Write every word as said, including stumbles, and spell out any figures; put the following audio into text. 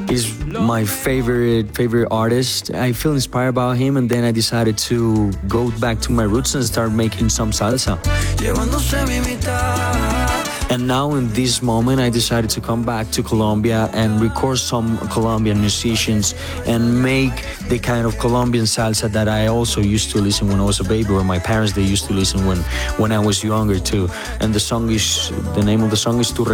He's my favorite favorite artist. I feel inspired about him, and then I decided to go back to my roots and start making some salsa. And now in this moment, I decided to come back to Colombia and record some Colombian musicians and make the kind of Colombian salsa that I also used to listen when I was a baby, or my parents they used to listen when when I was younger too. And the song is the name of the song is Tu